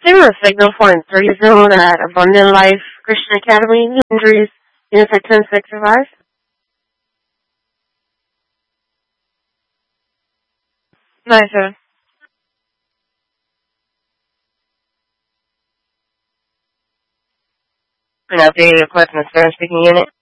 Zero signal point 3 zone at Abundant Life Christian Academy. Injuries. Units at 10-6 survive. Nice, sir. An updated equipment, sir. Speaking unit.